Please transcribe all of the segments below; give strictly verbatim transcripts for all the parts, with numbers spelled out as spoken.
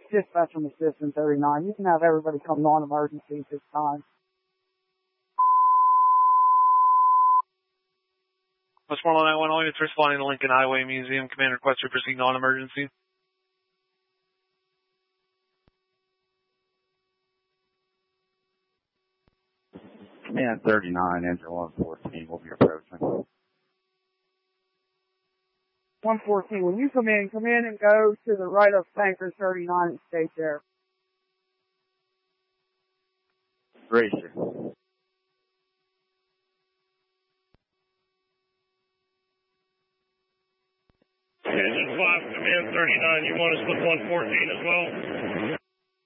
Dispatch from Assistant thirty-nine. You can have everybody come non-emergency at this time. West four nine one, all units responding to Lincoln Highway Museum. Command request to proceed non-emergency. Command thirty-nine, engine one fourteen will be approaching. one fourteen, when you come in, come in and go to the right of Tanker thirty-nine and stay there. Gracious. Engine five, command thirty-nine, you want us with one fourteen as well?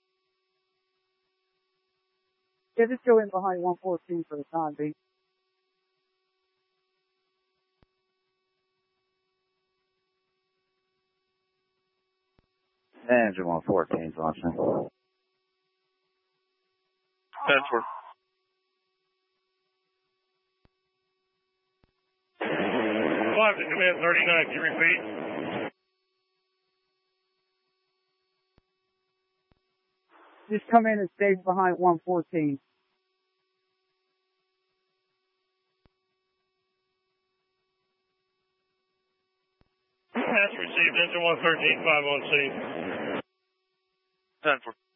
Yeah, just go in behind one fourteen for the time being. Engine one fourteen, launching. ten four. five to command thirty-nine, can you repeat? Just come in and stay behind one fourteen. That's received, engine one thirteen, five on scene. ten four.